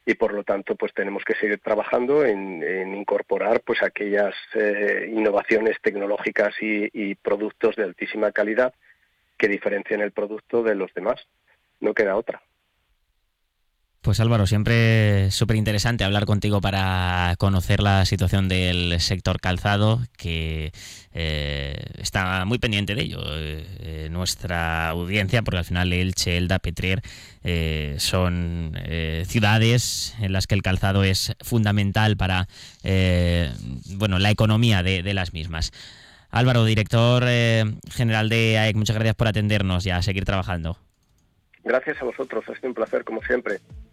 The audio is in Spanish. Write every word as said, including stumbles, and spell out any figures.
y por lo tanto pues tenemos que seguir trabajando en, en incorporar pues aquellas eh, innovaciones tecnológicas y, y productos de altísima calidad que diferencian el producto de los demás. No queda otra. Pues Álvaro, siempre súper interesante hablar contigo para conocer la situación del sector calzado, que eh, está muy pendiente de ello eh, nuestra audiencia, porque al final Elche, Elda, Petrer eh, son eh, ciudades en las que el calzado es fundamental para eh, bueno, la economía de, de las mismas. Álvaro, director eh, general de A E C, muchas gracias por atendernos y a seguir trabajando. Gracias a vosotros, ha sido un placer como siempre.